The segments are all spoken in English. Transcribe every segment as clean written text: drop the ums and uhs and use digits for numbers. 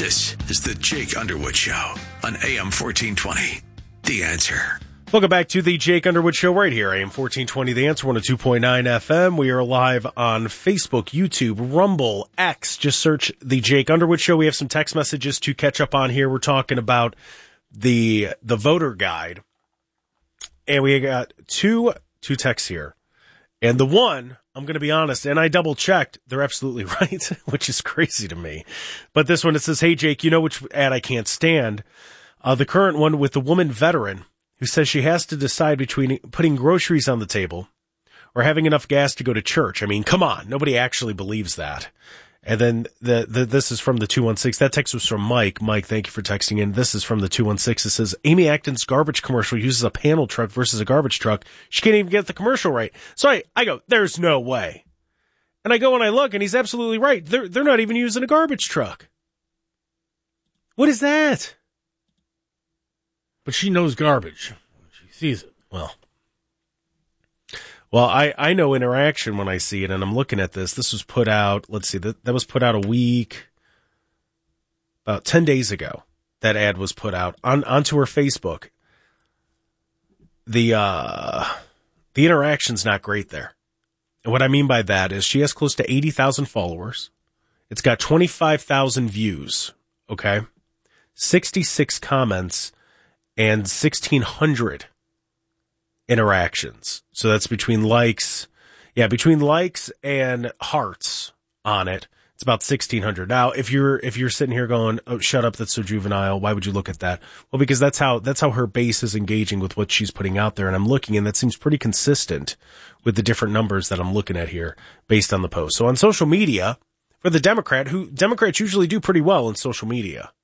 This is the Jake Underwood Show on AM 1420. The Answer. Welcome back to the Jake Underwood Show right here, AM 1420, The Answer, 102.9 FM. We are live on Facebook, YouTube, Rumble, X. Just search the Jake Underwood Show. We have some text messages to catch up on here. We're talking about the voter guide. And we got two texts here. And the one, I'm going to be honest, and I double checked, they're absolutely right, which is crazy to me. But this one, it says, hey, Jake, you know which ad I can't stand? The current one with the woman veteran who says she has to decide between putting groceries on the table or having enough gas to go to church. I mean, come on. Nobody actually believes that. And then this is from the 216. That text was from Mike. Mike, thank you for texting in. This is from the 216. It says, Amy Acton's garbage commercial uses a panel truck versus a garbage truck. She can't even get the commercial right. So I go, there's no way. And I go and I look, and he's absolutely right. They're not even using a garbage truck. What is that? But she knows garbage. She sees it. Well, I know Interaction when I see it, and I'm looking at this. This was put out, let's see, that was put out about 10 days ago. That ad was put out onto her Facebook. The interaction's not great there. And what I mean by that is she has close to 80,000 followers. It's got 25,000 views, okay? 66 comments and 1,600 interactions. So that's between likes and hearts on it. It's about 1,600. Now, if you're sitting here going, "Oh, shut up, that's so juvenile. Why would you look at that?" Well, because that's how her base is engaging with what she's putting out there, and I'm looking, and that seems pretty consistent with the different numbers that I'm looking at here based on the post. So on social media, for the Democrats usually do pretty well in social media.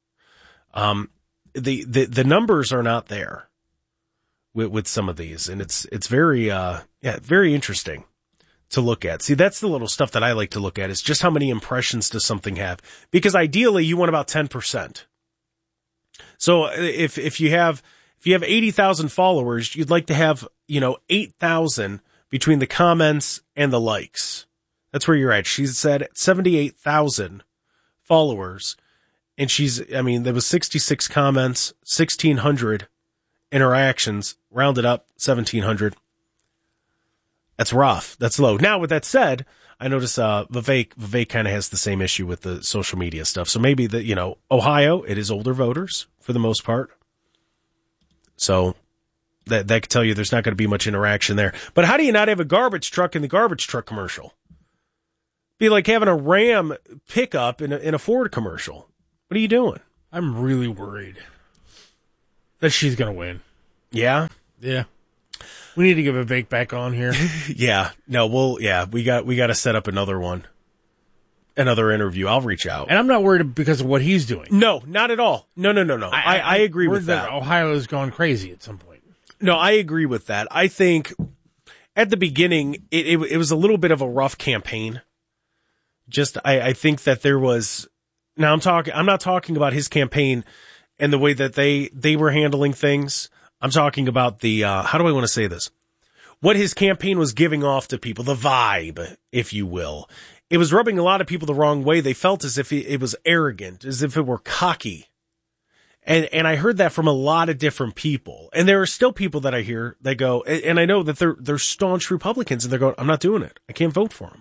The numbers are not there with some of these, and it's very very interesting to look at. See, that's the little stuff that I like to look at, is just how many impressions does something have, because ideally you want about 10%. So if you have 80,000 followers, you'd like to have 8,000 between the comments and the likes. That's where you're at. She said 78,000 followers, and there was 66 comments, 1,600 interactions, rounded up 1,700. That's rough. That's low. Now, with that said, I notice Vivek kind of has the same issue with the social media stuff. So maybe Ohio, it is older voters for the most part. So that could tell you there's not going to be much interaction there. But how do you not have a garbage truck in the garbage truck commercial? Be like having a Ram pickup in a Ford commercial. What are you doing? I'm really worried that she's going to win. Yeah? Yeah. We need to give Vivek back on here. Yeah. No, we got to set up another one. Another interview. I'll reach out. And I'm not worried because of what he's doing. No, not at all. No. I agree with that. Ohio has gone crazy at some point. No, I agree with that. I think at the beginning, it was a little bit of a rough campaign. I think that there was, now I'm not talking about his campaign and the way that they were handling things. I'm talking about the, how do I want to say this? What his campaign was giving off to people, the vibe, if you will. It was rubbing a lot of people the wrong way. They felt as if it was arrogant, as if it were cocky. And I heard that from a lot of different people. And there are still people that I hear that go, and I know that they're staunch Republicans, and they're going, I'm not doing it. I can't vote for him.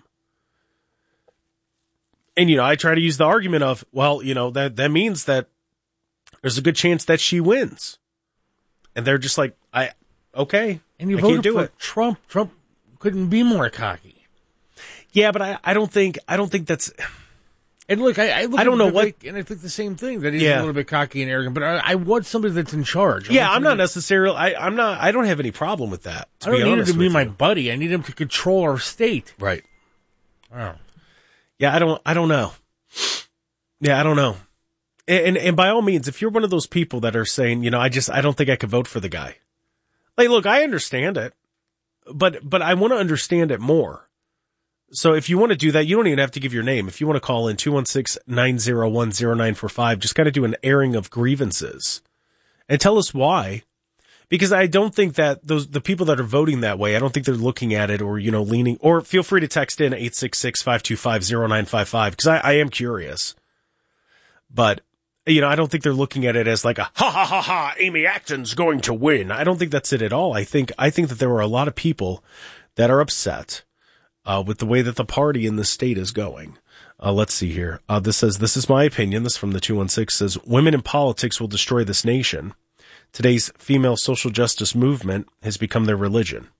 And, I try to use the argument of, well, that means that there's a good chance that she wins. And they're just like, okay. And you I voted can't do for it. Trump. Trump couldn't be more cocky. Yeah, but I don't think that's. And look, I don't know what, and I think the same thing, that he's a little bit cocky and arrogant. But I want somebody that's in charge. I'm not necessarily. I don't have any problem with that. I don't need him to be my buddy. I need him to control our state. Right. Oh. Yeah, I don't know. Yeah, I don't know. And by all means, if you're one of those people that are saying, I don't think I could vote for the guy. Like, look, I understand it, but I want to understand it more. So if you want to do that, you don't even have to give your name. If you want to call in 216-901-0945, just kind of do an airing of grievances and tell us why. Because I don't think that the people that are voting that way, I don't think they're looking at it or, leaning, or feel free to text in 866-525-0955, because I am curious. But I don't think they're looking at it as like a ha ha ha ha, Amy Acton's going to win. I don't think that's it at all. I think that there are a lot of people that are upset with the way that the party in the state is going. Let's see here. This says, this is my opinion. This from the 216 says, women in politics will destroy this nation. Today's female social justice movement has become their religion.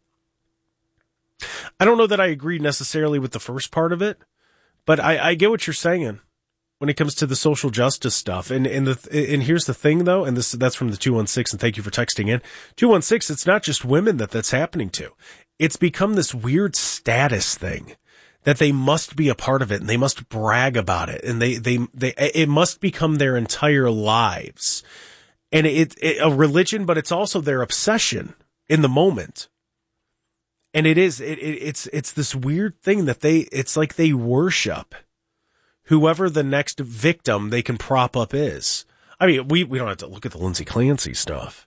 I don't know that I agree necessarily with the first part of it, but I get what you're saying when it comes to the social justice stuff. And here's the thing though, and that's from the 216, and thank you for texting in. 216, it's not just women that's happening to. It's become this weird status thing that they must be a part of it and they must brag about it. And it must become their entire lives. And it's a religion, but it's also their obsession in the moment. And it's this weird thing that it's like they worship whoever the next victim they can prop up is. I mean, we don't have to look at the Lindsay Clancy stuff.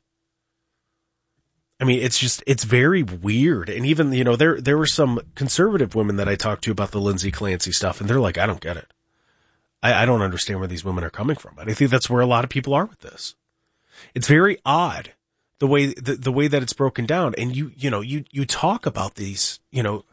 I mean, it's very weird. And even, there were some conservative women that I talked to about the Lindsay Clancy stuff, and they're like, I don't get it. I don't understand where these women are coming from. And I think that's where a lot of people are with this. It's very odd the way that it's broken down. And you talk about these, I'll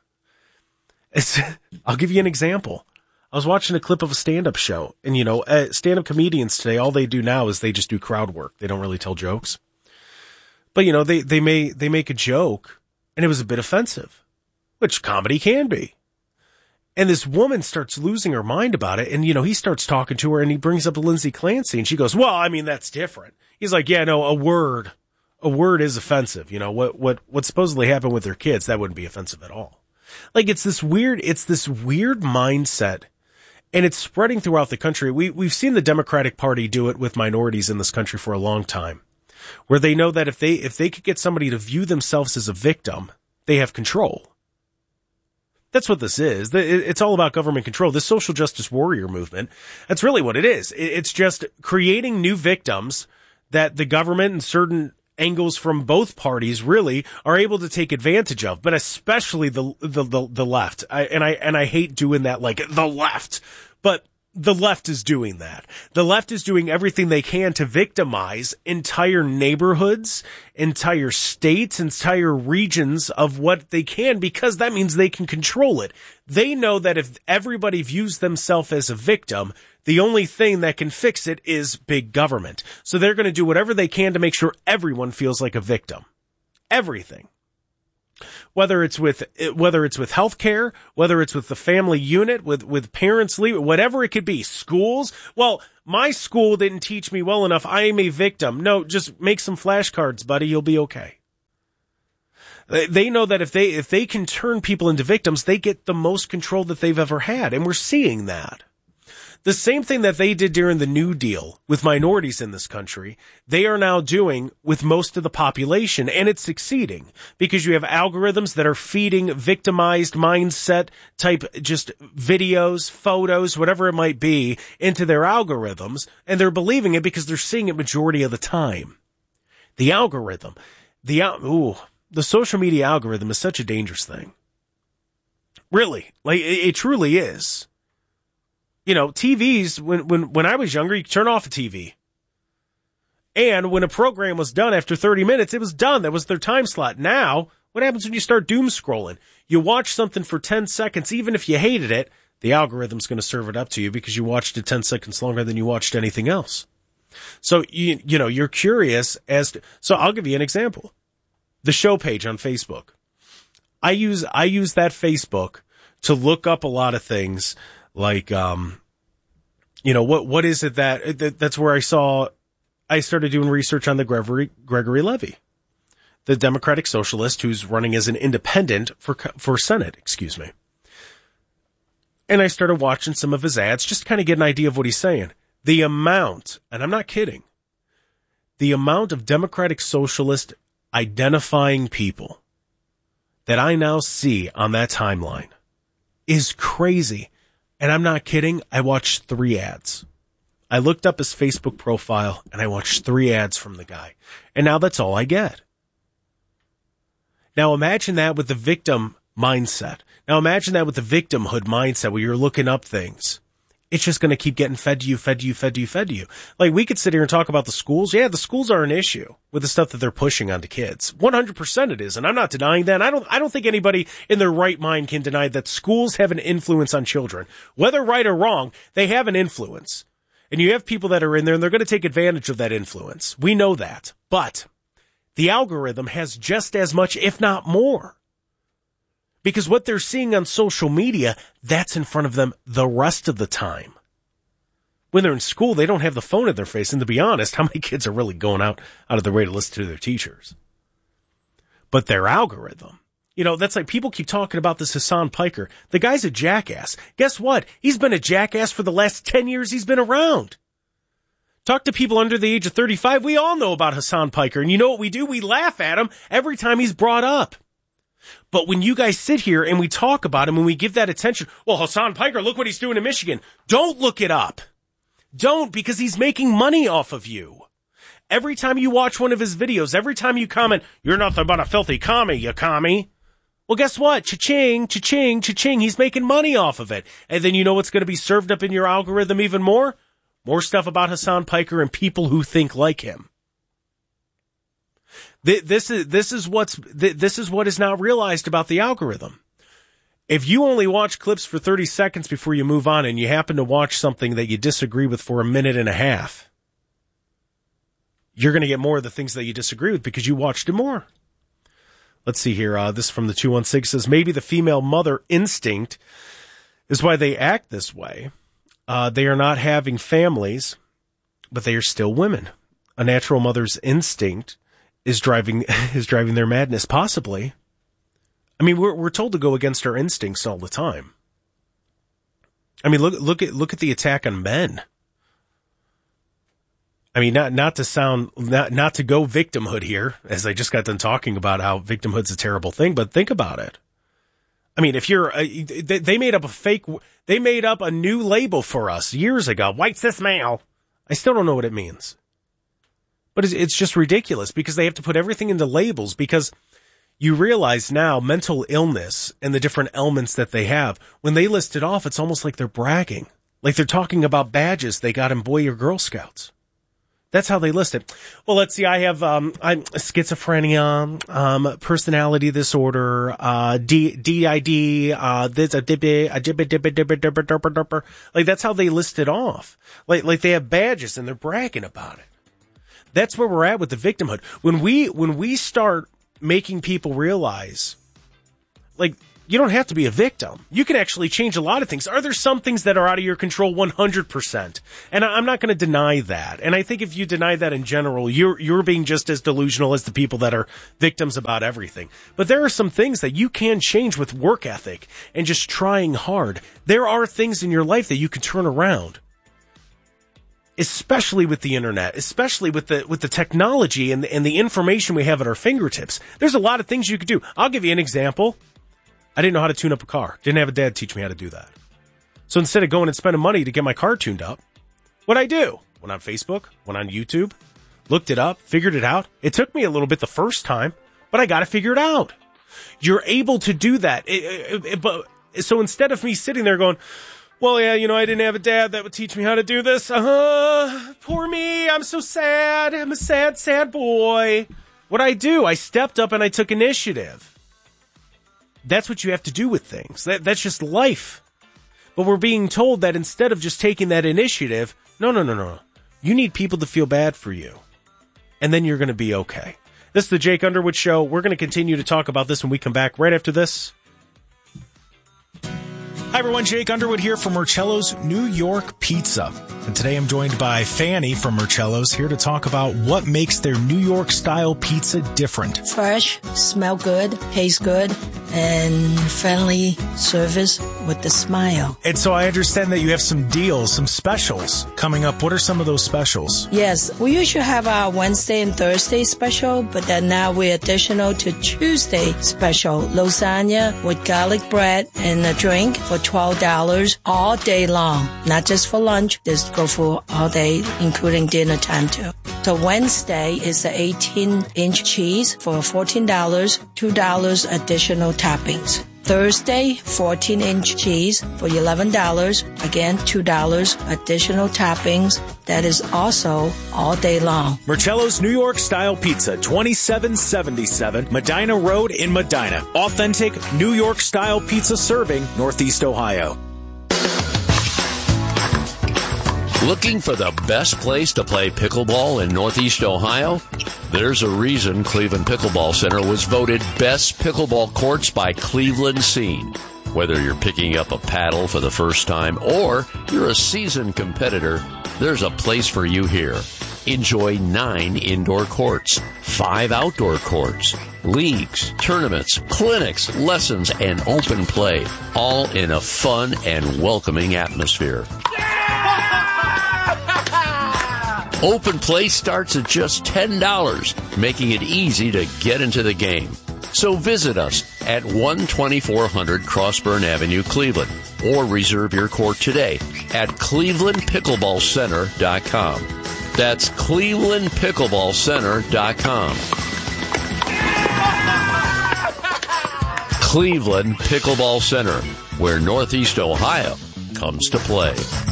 give you an example. I was watching a clip of a stand-up show, and stand-up comedians today, all they do now is they just do crowd work. They don't really tell jokes. But they make a joke, and it was a bit offensive, which comedy can be. And this woman starts losing her mind about it, and he starts talking to her, and he brings up Lindsay Clancy, and she goes, "Well, I mean, that's different." He's like, "Yeah, no, a word is offensive. What supposedly happened with their kids, that wouldn't be offensive at all." Like, it's this weird mindset, and it's spreading throughout the country. We've seen the Democratic Party do it with minorities in this country for a long time, where they know that if they could get somebody to view themselves as a victim, they have control. That's what this is. It's all about government control. This social justice warrior movement, that's really what it is. It's just creating new victims that the government and certain angles from both parties really are able to take advantage of, but especially the left. I hate doing that, like the left, but the left is doing that. The left is doing everything they can to victimize entire neighborhoods, entire states, entire regions of what they can, because that means they can control it. They know that if everybody views themselves as a victim, the only thing that can fix it is big government. So they're going to do whatever they can to make sure everyone feels like a victim. Everything. Whether it's with healthcare, whether it's with the family unit, with parents leave, whatever it could be, schools. Well, my school didn't teach me well enough. I am a victim. No, just make some flashcards, buddy. You'll be okay. They know that if they can turn people into victims, they get the most control that they've ever had. And we're seeing that. The same thing that they did during the New Deal with minorities in this country, they are now doing with most of the population, and it's succeeding because you have algorithms that are feeding victimized mindset type just videos, photos, whatever it might be into their algorithms, and they're believing it because they're seeing it majority of the time. The algorithm, the social media algorithm is such a dangerous thing. Really, like it truly is. TVs, when I was younger, you could turn off a TV. And when a program was done after 30 minutes, it was done. That was their time slot. Now, what happens when you start doom scrolling? You watch something for 10 seconds, even if you hated it, the algorithm's going to serve it up to you because you watched it 10 seconds longer than you watched anything else. So, you're curious so I'll give you an example. The show page on Facebook. I use that Facebook to look up a lot of things. Like, what is it that's where I started doing research on the Gregory Levy, the Democratic Socialist who's running as an independent for Senate, excuse me. And I started watching some of his ads just to kind of get an idea of what he's saying. The amount, and I'm not kidding, the amount of Democratic Socialist identifying people that I now see on that timeline is crazy. And I'm not kidding. I watched 3 ads. I looked up his Facebook profile and I watched 3 ads from the guy. And now that's all I get. Now imagine that with the victim mindset. Now imagine that with the victimhood mindset where you're looking up things It's just going to keep getting fed to you. Like, we could sit here and talk about the schools. Yeah, the schools are an issue with the stuff that they're pushing onto kids. 100% it is, and I'm not denying that. I don't think anybody in their right mind can deny that schools have an influence on children. Whether right or wrong, they have an influence. And you have people that are in there, and they're going to take advantage of that influence. We know that. But the algorithm has just as much, if not more. Because what they're seeing on social media, that's in front of them the rest of the time. When they're in school, they don't have the phone in their face. And to be honest, how many kids are really going out of their way to listen to their teachers? But their algorithm, that's like people keep talking about this Hassan Piker. The guy's a jackass. Guess what? He's been a jackass for the last 10 years he's been around. Talk to people under the age of 35. We all know about Hassan Piker. And you know what we do? We laugh at him every time he's brought up. But when you guys sit here and we talk about him and we give that attention, well, Hassan Piker, look what he's doing in Michigan. Don't look it up. Don't, because he's making money off of you. Every time you watch one of his videos, every time you comment, you're nothing but a filthy commie, you commie. Well, guess what? Cha-ching, cha-ching, cha-ching. He's making money off of it. And then you know what's going to be served up in your algorithm even more? More stuff about Hassan Piker and people who think like him. This is what is not realized about the algorithm. If you only watch clips for 30 seconds before you move on and you happen to watch something that you disagree with for a minute and a half, you're going to get more of the things that you disagree with because you watched it more. Let's see here. This from the 216 says, maybe the female mother instinct is why they act this way. They are not having families, but they are still women. A natural mother's instinct is driving their madness, possibly. I mean, we're told to go against our instincts all the time. I mean, look at the attack on men. I mean, not to go victimhood here, as I just got done talking about how victimhood's a terrible thing, but think about it. I mean, if they made up a new label for us years ago, white cis male. I still don't know what it means. But it's just ridiculous because they have to put everything into labels because you realize now mental illness and the different elements that they have, when they list it off, it's almost like they're bragging. Like they're talking about badges they got in Boy or Girl Scouts. That's how they list it. Well, let's see. I have, I'm schizophrenia, personality disorder, DID, like that's how they list it off. Like they have badges and they're bragging about it. That's where we're at with the victimhood. When we start making people realize, like, you don't have to be a victim. You can actually change a lot of things. Are there some things that are out of your control? 100%. And I'm not going to deny that. And I think if you deny that in general, you're being just as delusional as the people that are victims about everything. But there are some things that you can change with work ethic and just trying hard. There are things in your life that you can turn around. Especially with the internet, especially with the technology and the information we have at our fingertips. There's a lot of things you could do. I'll give you an example. I didn't know how to tune up a car. Didn't have a dad teach me how to do that. So instead of going and spending money to get my car tuned up, what'd I do? Went on Facebook, went on YouTube, looked it up, figured it out. It took me a little bit the first time, but I got to figure it out. You're able to do that. So instead of me sitting there going, well, yeah, I didn't have a dad that would teach me how to do this. Poor me. I'm so sad. I'm a sad, sad boy. What'd I do? I stepped up and I took initiative. That's what you have to do with things. That's just life. But we're being told that instead of just taking that initiative, no. You need people to feel bad for you. And then you're going to be okay. This is the Jake Underwood Show. We're going to continue to talk about this when we come back right after this. Hi everyone, Jake Underwood here from Murcello's New York Pizza. And today I'm joined by Fanny from Murcello's here to talk about what makes their New York style pizza different. Fresh, smell good, taste good, and friendly service with the smile. And so I understand that you have some deals, some specials coming up. What are some of those specials? Yes, we usually have our Wednesday and Thursday special, but then now we're additional to Tuesday special. Lasagna with garlic bread and a drink for $12 all day long. Not just for lunch, this go for all day, including dinner time too. So Wednesday is the 18-inch cheese for $14, $2 additional toppings. Thursday, 14-inch cheese for $11. Again, $2 additional toppings. That is also all day long. Murcello's New York Style Pizza, 2777 Medina Road in Medina. Authentic New York Style pizza serving Northeast Ohio. Looking for the best place to play pickleball in Northeast Ohio? There's a reason Cleveland Pickleball Center was voted Best Pickleball Courts by Cleveland Scene. Whether you're picking up a paddle for the first time or you're a seasoned competitor, there's a place for you here. Enjoy 9 indoor courts, 5 outdoor courts, leagues, tournaments, clinics, lessons, and open play, all in a fun and welcoming atmosphere. Open play starts at just $10, making it easy to get into the game. So visit us at 12400 Crossburn Avenue, Cleveland, or reserve your court today at clevelandpickleballcenter.com. That's clevelandpickleballcenter.com. Cleveland Pickleball Center, where Northeast Ohio comes to play.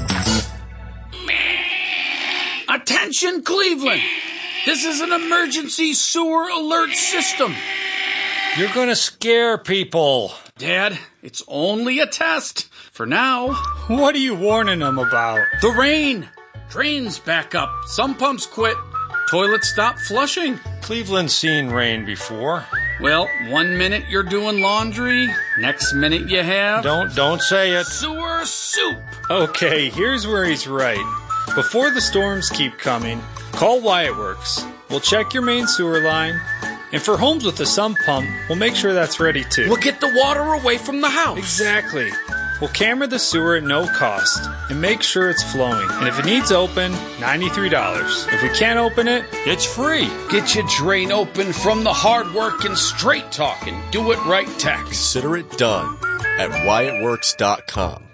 Attention, Cleveland! This is an emergency sewer alert system. You're going to scare people. Dad, it's only a test. For now. What are you warning them about? The rain. Drains back up. Some pumps quit. Toilets stop flushing. Cleveland's seen rain before. Well, 1 minute you're doing laundry. Next minute you have... Don't say it. Sewer soup. Okay, here's where he's right. Before the storms keep coming, call Wyatt Works. We'll check your main sewer line. And for homes with a sump pump, we'll make sure that's ready too. We'll get the water away from the house. Exactly. We'll camera the sewer at no cost and make sure it's flowing. And if it needs open, $93. If we can't open it, it's free. Get your drain open from the hard work and straight talking. Do it right tax. Consider it done at WyattWorks.com.